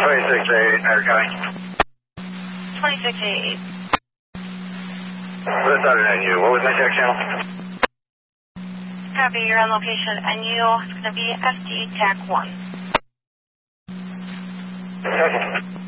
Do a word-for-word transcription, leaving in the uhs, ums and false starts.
twenty-six eight, Air County. twenty-six eight. What's that N U? What was my check channel? Copy, you're on location. N U is going to be S D T A C one. Okay.